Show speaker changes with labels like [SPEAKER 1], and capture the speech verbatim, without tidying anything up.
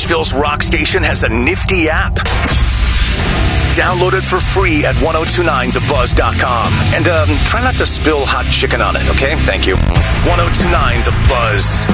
[SPEAKER 1] Nashville's rock station has a nifty app. Download it for free at ten twenty-nine the buzz dot com. And um, try not to spill hot chicken on it, okay? Thank you. ten twenty-nine The Buzz.